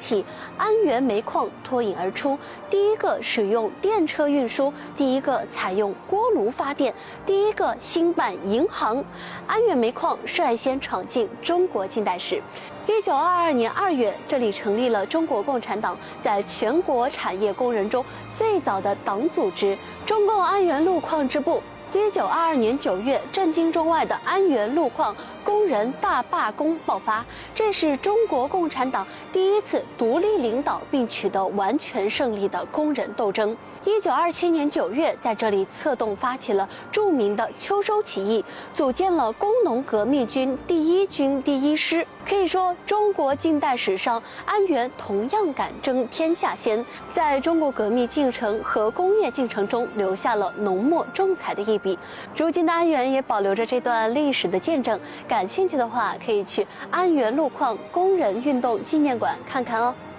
起，安源煤矿脱颖而出，第一个使用电车运输，第一个采用锅炉发电，第一个兴办银行。安源煤矿率先闯进中国近代史。1922年2月，这里成立了中国共产党在全国产业工人中最早的党组织——中共安源路矿支部。1922年9月，震惊中外的安源路矿工人大罢工爆发，这是中国共产党第一次独立领导并取得完全胜利的工人斗争。1927年9月，在这里策动发起了著名的秋收起义，组建了工农革命军第一军第一师。可以说，中国近代史上，安源同样敢争天下先，在中国革命进程和工业进程中留下了浓墨重彩的一笔。如今的安源也保留着这段历史的见证，感兴趣的话可以去安源路矿工人运动纪念馆看看哦。